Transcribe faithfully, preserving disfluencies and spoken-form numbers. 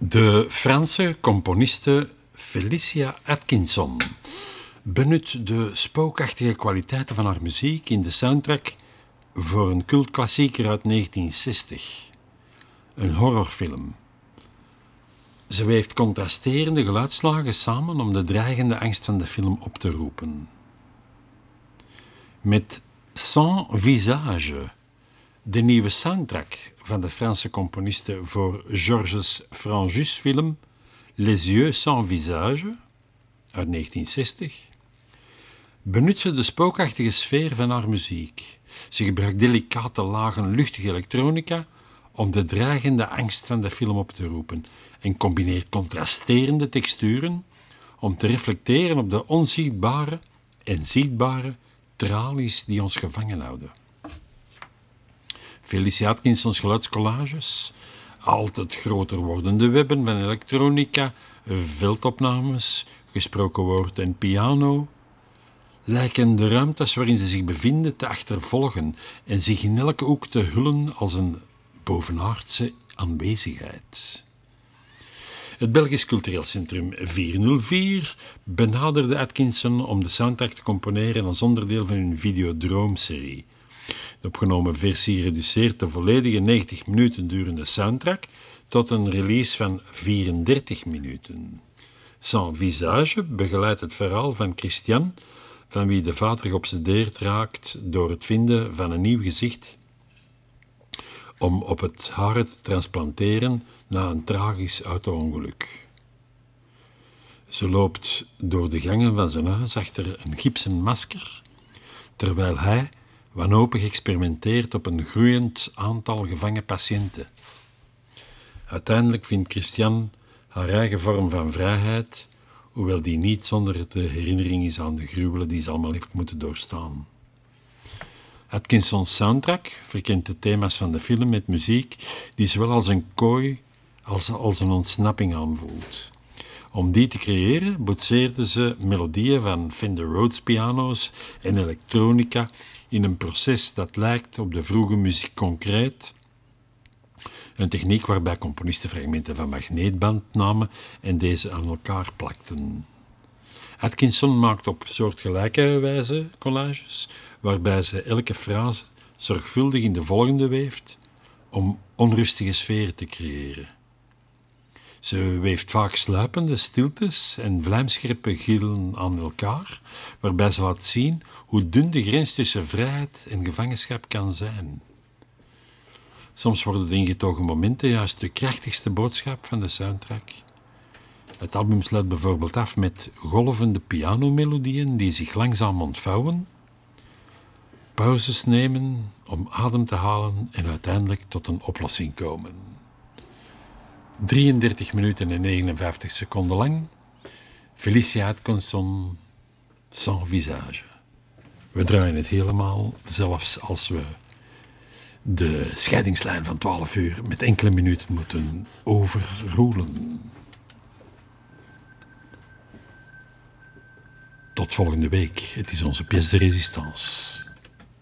De Franse componiste Felicia Atkinson benut de spookachtige kwaliteiten van haar muziek in de soundtrack voor een cultklassieker uit negentien zestig, een horrorfilm. Ze weeft contrasterende geluidslagen samen om de dreigende angst van de film op te roepen. Met Sans Visage, de nieuwe soundtrack van de Franse componiste voor Georges Franjus film Les Yeux Sans Visage uit negentien zestig, benut ze de spookachtige sfeer van haar muziek. Ze gebruikt delicate lagen luchtige elektronica om de dreigende angst van de film op te roepen en combineert contrasterende texturen om te reflecteren op de onzichtbare en zichtbare tralies die ons gevangen houden. Felicia Atkinson's geluidscollages, altijd groter wordende webben van elektronica, veldopnames, gesproken woord en piano, lijken de ruimtes waarin ze zich bevinden te achtervolgen en zich in elke hoek te hullen als een bovenaardse aanwezigheid. Het Belgisch Cultureel Centrum vierhonderdvier benaderde Atkinson om de soundtrack te componeren als onderdeel van hun Videodroom-serie. De opgenomen versie reduceert de volledige negentig minuten durende soundtrack tot een release van vierendertig minuten. Sans Visage begeleidt het verhaal van Christian, van wie de vader geobsedeerd raakt door het vinden van een nieuw gezicht om op het haren te transplanteren na een tragisch auto-ongeluk. Ze loopt door de gangen van zijn huis achter een gipsen masker, terwijl hij wanhopig experimenteert op een groeiend aantal gevangen patiënten. Uiteindelijk vindt Christian haar eigen vorm van vrijheid, hoewel die niet zonder de herinnering is aan de gruwelen die ze allemaal heeft moeten doorstaan. Atkinson's soundtrack verkent de thema's van de film met muziek die zowel als een kooi als, als een ontsnapping aanvoelt. Om die te creëren boetseerden ze melodieën van Fender Rhodes piano's en elektronica in een proces dat lijkt op de vroege muziek concreet, een techniek waarbij componisten fragmenten van magneetband namen en deze aan elkaar plakten. Atkinson maakt op soortgelijke wijze collages, waarbij ze elke frase zorgvuldig in de volgende weeft om onrustige sferen te creëren. Ze weeft vaak sluipende stiltes en vlijmscherpe gillen aan elkaar, waarbij ze laat zien hoe dun de grens tussen vrijheid en gevangenschap kan zijn. Soms worden de ingetogen momenten juist de krachtigste boodschap van de soundtrack. Het album sluit bijvoorbeeld af met golvende pianomelodieën die zich langzaam ontvouwen, pauzes nemen om adem te halen en uiteindelijk tot een oplossing komen. drieëndertig minuten en negenenvijftig seconden lang, Felicia Atkinson, Sans Visage. We draaien het helemaal, zelfs als we de scheidingslijn van twaalf uur met enkele minuten moeten overroelen. Tot volgende week. Het is onze pièce de résistance.